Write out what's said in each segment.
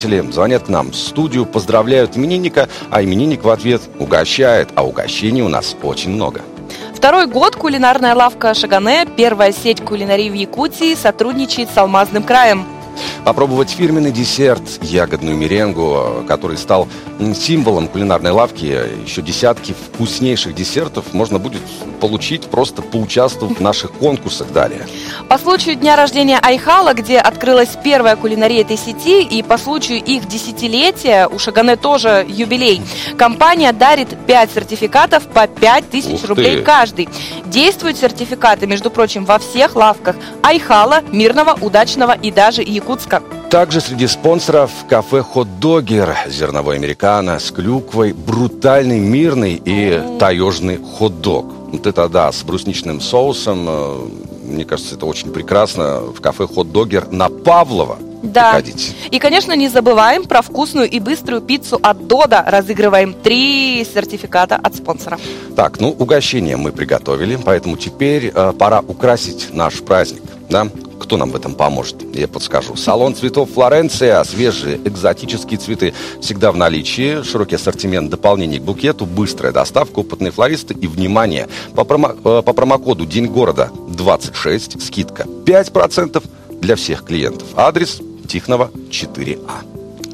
Звонят к нам в студию, поздравляют именинника, а именинник в ответ угощает, а угощений у нас очень много. Второй год кулинарная лавка «Шагане», первая сеть кулинарии в Якутии, сотрудничает с Алмазным краем. Попробовать фирменный десерт, ягодную меренгу, который стал символом кулинарной лавки. Еще десятки вкуснейших десертов можно будет получить, просто поучаствовав в наших конкурсах далее. По случаю дня рождения Айхала, где открылась первая кулинария этой сети, и по случаю их десятилетия, у «Шагане» тоже юбилей, компания дарит 5 сертификатов по 5000 рублей каждый. Действуют сертификаты, между прочим, во всех лавках Айхала, Мирного, Удачного и даже Якутска. Также среди спонсоров кафе «Хот-догер», зерновой американо с клюквой, брутальный, мирный и таежный хот-дог. Вот это да, с брусничным соусом. Мне кажется, это очень прекрасно. В кафе «Хот-догер» на Павлова. Да. Приходите. И, конечно, не забываем про вкусную и быструю пиццу от Дода. Разыгрываем 3 сертификата от спонсора. Так, угощение мы приготовили, поэтому теперь пора украсить наш праздник, да? Кто нам в этом поможет? Я подскажу. Салон цветов «Флоренция». Свежие экзотические цветы всегда в наличии. Широкий ассортимент дополнений к букету. Быстрая доставка, опытные флористы. И, внимание, по промокоду «День города» 26. Скидка 5% для всех клиентов. Адрес Тихонова, 4А.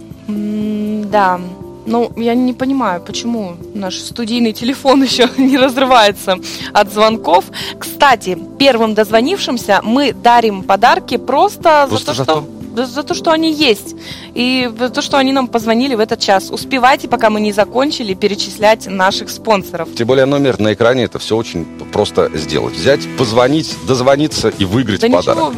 Да. Я не понимаю, почему наш студийный телефон еще не разрывается от звонков. Кстати, первым дозвонившимся мы дарим подарки просто за то, что они есть. И за то, что они нам позвонили в этот час. Успевайте, пока мы не закончили, перечислять наших спонсоров. Тем более номер на экране, это все очень просто сделать. Взять, позвонить, дозвониться и выиграть подарок.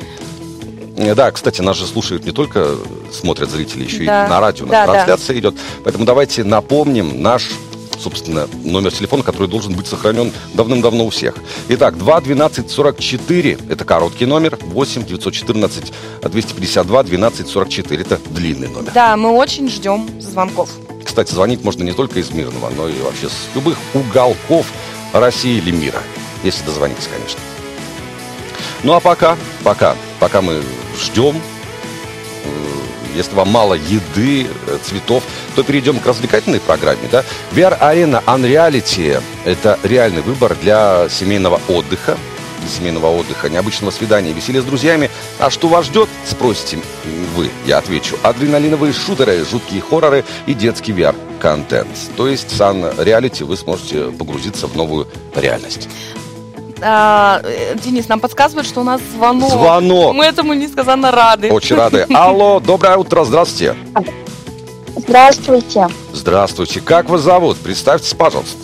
Да, кстати, нас же слушают не только, смотрят зрители, еще и на радио, трансляция идет. Поэтому давайте напомним наш, собственно, номер телефона, который должен быть сохранен давным-давно у всех. Итак, 2-12-44, это короткий номер, 8-914-252-12-44, это длинный номер. Да, мы очень ждем звонков. Кстати, звонить можно не только из Мирного, но и вообще с любых уголков России или мира, если дозвониться, конечно. А пока мы ждем, если вам мало еды, цветов, то перейдем к развлекательной программе. Да? VR-арена Unreality – это реальный выбор для семейного отдыха, необычного свидания, веселья с друзьями. А что вас ждет, спросите вы, я отвечу. Адреналиновые шутеры, жуткие хорроры и детский VR-контент. То есть с Unreality вы сможете погрузиться в новую реальность. Денис, нам подсказывает, что у нас звонок. Мы этому несказанно рады. Очень рады. Алло, доброе утро, здравствуйте. Здравствуйте. Здравствуйте. Как вас зовут? Представьтесь, пожалуйста.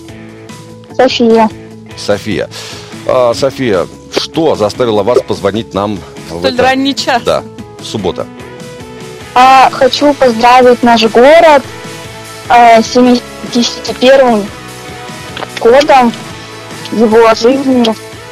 София. София, что заставило вас позвонить нам в столь ранний час? Да, суббота. Хочу поздравить наш город с 71-м годом его жизни.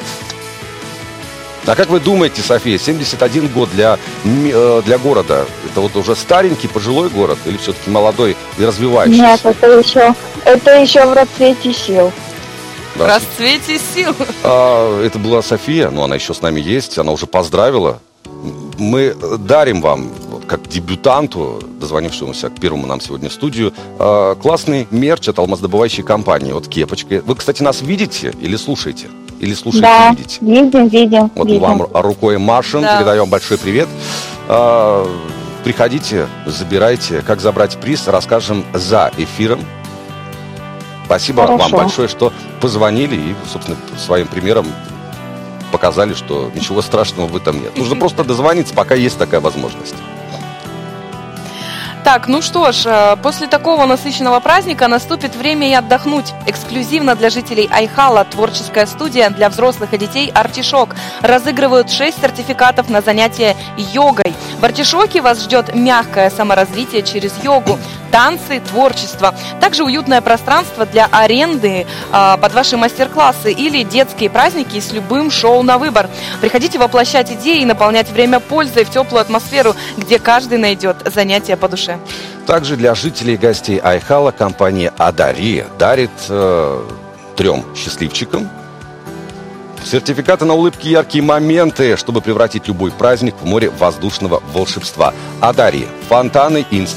А как вы думаете, София, 71 год для города, это вот уже старенький, пожилой город или все-таки молодой и развивающийся? Нет, это еще в расцвете сил. Да. В расцвете сил. Это была София, но она еще с нами есть, она уже поздравила. Мы дарим вам, как дебютанту, дозвонившемуся к первому нам сегодня в студию, классный мерч от алмаздобывающей компании. Вот кепочка. Вы, кстати, нас видите или слушаете? Или слушаете и видите? Видим. Вот мы вам рукой машем, передаем большой привет. Приходите, забирайте. Как забрать приз, расскажем за эфиром. Спасибо вам большое, что позвонили и, собственно, своим примером показали, что ничего страшного в этом нет. Нужно просто дозвониться, пока есть такая возможность. Так, что ж, после такого насыщенного праздника наступит время и отдохнуть. Эксклюзивно для жителей Айхала творческая студия для взрослых и детей «Артишок» разыгрывают 6 сертификатов на занятия йогой. В «Артишоке» вас ждет мягкое саморазвитие через йогу, танцы, творчество. Также уютное пространство для аренды под ваши мастер-классы или детские праздники с любым шоу на выбор. Приходите воплощать идеи и наполнять время пользой в теплую атмосферу, где каждый найдет занятие по душе. Также для жителей и гостей Айхала компания «Адари» дарит 3 счастливчикам Сертификаты на улыбки и яркие моменты, чтобы превратить любой праздник в море воздушного волшебства. А Дарьи, фонтаны и